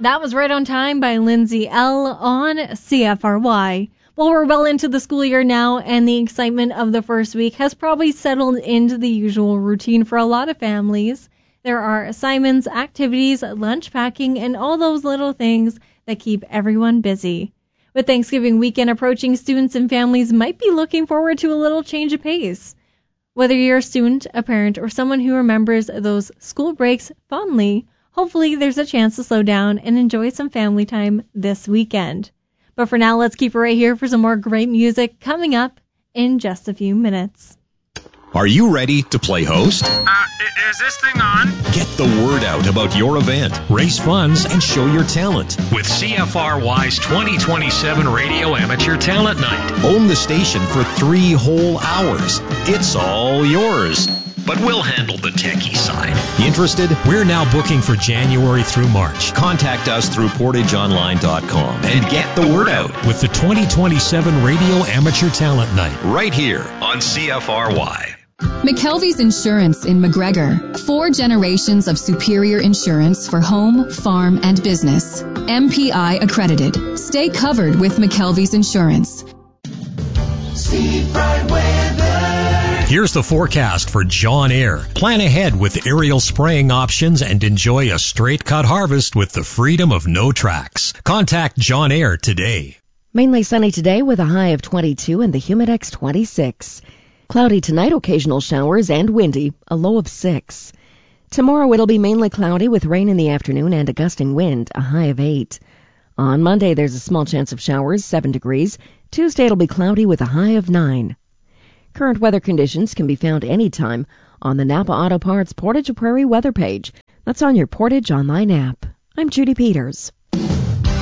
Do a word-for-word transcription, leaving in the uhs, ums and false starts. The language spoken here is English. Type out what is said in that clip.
That was Right on Time by Lindsay L. on C F R Y. Well, we're well into the school year now, and the excitement of the first week has probably settled into the usual routine for a lot of families. There are assignments, activities, lunch packing, and all those little things that keep everyone busy. With Thanksgiving weekend approaching, students and families might be looking forward to a little change of pace. Whether you're a student, a parent, or someone who remembers those school breaks fondly, hopefully there's a chance to slow down and enjoy some family time this weekend. But for now, let's keep it right here for some more great music coming up in just a few minutes. Are you ready to play host? Uh, is this thing on? Get the word out about your event, raise funds, and show your talent. With C F R Y's twenty twenty-seven Radio Amateur Talent Night. Own the station for three whole hours. It's all yours. But we'll handle the techie side. Interested? We're now booking for January through March. Contact us through portage online dot com and get the word out. With the twenty twenty-seven Radio Amateur Talent Night. Right here on C F R Y. McKelvey's Insurance in McGregor. Four generations of superior insurance for home, farm, and business. M P I accredited. Stay covered with McKelvey's Insurance. See bright weather. Here's the forecast for John Eyre. Plan ahead with aerial spraying options and enjoy a straight cut harvest with the freedom of no tracks. Contact John Eyre today. Mainly sunny today with a high of twenty-two and the Humidex twenty-six. Cloudy tonight, occasional showers and windy, a low of six. Tomorrow it'll be mainly cloudy with rain in the afternoon and a gusting wind, a high of eight. On Monday there's a small chance of showers, seven degrees. Tuesday it'll be cloudy with a high of nine. Current weather conditions can be found anytime on the Napa Auto Parts Portage Prairie weather page. That's on your Portage Online app. I'm Judy Peters.